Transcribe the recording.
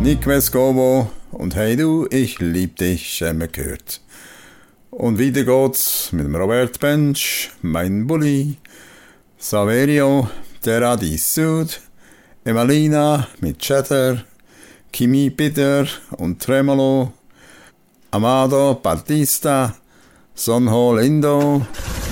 Nick Vescovo und Hey du, ich lieb dich, haben wir gehört. Und weiter geht's mit dem Robert Bench, Mein Bulli, Saverio, Terra di Sud, Emalina mit Chatter, Kimi Peter und Tremolo, Amado Battista, Sonho Lindo,